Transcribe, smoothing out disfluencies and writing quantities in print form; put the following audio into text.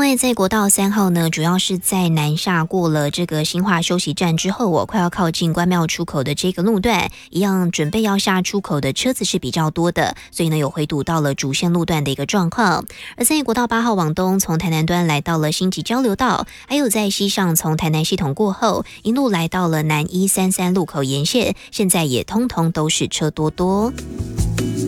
为在国道3号呢，主要是在南下过了这个新化休息站之后，快要靠近关庙出口的这个路段，一样准备要下出口的车子是比较多的，所以呢有回堵到了主线路段的一个状况。而在国道8号往东，从台南端来到了新集交流道，还有在西上从台南系统过后，一路来到了南133路口沿线，现在也通通都是车多多。